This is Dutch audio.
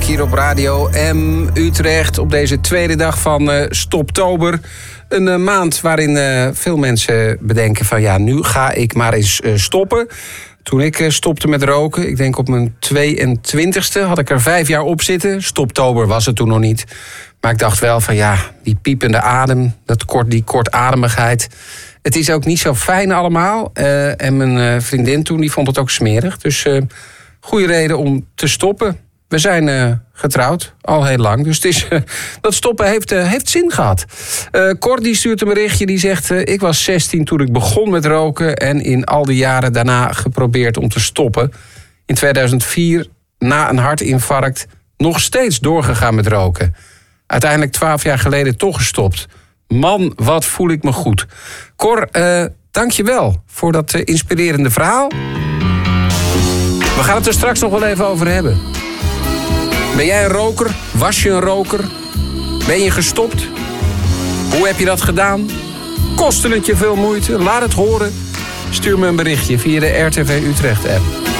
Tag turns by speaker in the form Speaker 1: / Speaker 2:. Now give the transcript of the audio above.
Speaker 1: muziek hier op Radio M Utrecht op deze tweede dag van Stoptober. Een maand waarin veel mensen bedenken van ja, nu ga ik maar eens stoppen. Toen ik stopte met roken, ik denk op mijn 22e, had ik er 5 jaar op zitten. Stoptober was het toen nog niet. Maar ik dacht wel van ja, die piepende adem, die kortademigheid. Het is ook niet zo fijn allemaal. En mijn vriendin toen, die vond het ook smerig. Dus goede reden om te stoppen. We zijn getrouwd, al heel lang. Dus het is, dat stoppen heeft zin gehad. Cor die stuurt een berichtje, die zegt... ik was 16 toen ik begon met roken... en in al die jaren daarna geprobeerd om te stoppen. In 2004, na een hartinfarct... nog steeds doorgegaan met roken. Uiteindelijk 12 jaar geleden toch gestopt. Man, wat voel ik me goed. Cor, dank je wel voor dat inspirerende verhaal. We gaan het er straks nog wel even over hebben. Ben jij een roker? Was je een roker? Ben je gestopt? Hoe heb je dat gedaan? Kostte het je veel moeite? Laat het horen. Stuur me een berichtje via de RTV Utrecht app.